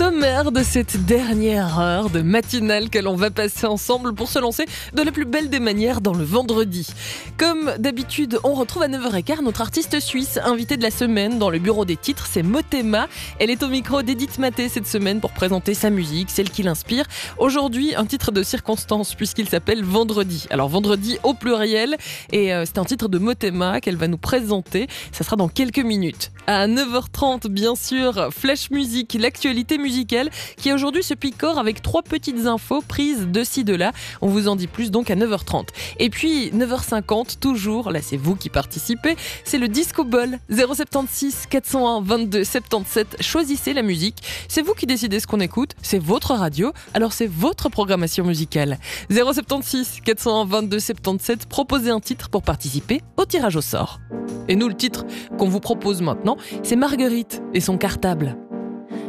sommaire de cette dernière heure de matinale que l'on va passer ensemble pour se lancer de la plus belle des manières dans le vendredi. Comme d'habitude, on retrouve à 9h15 notre artiste suisse invitée de la semaine dans le bureau des titres, c'est Motema. Elle est au micro d'Edith Maté cette semaine pour présenter sa musique, celle qui l'inspire. Aujourd'hui, un titre de circonstance puisqu'il s'appelle Vendredi. Alors Vendredi au pluriel et c'est un titre de Motema qu'elle va nous présenter. Ça sera dans quelques minutes. À 9h30, bien sûr, Flash Music, l'actualité musicale qui aujourd'hui se picore avec 3 petites infos prises de ci de là. On vous en dit plus donc à 9h30. Et puis 9h50, toujours, là c'est vous qui participez, c'est le Disco Ball 076 401 22 77. Choisissez la musique, c'est vous qui décidez ce qu'on écoute, c'est votre radio, alors c'est votre programmation musicale. 076 401 22 77, proposez un titre pour participer au tirage au sort. Et nous, le titre qu'on vous propose maintenant, c'est Marguerite et son cartable.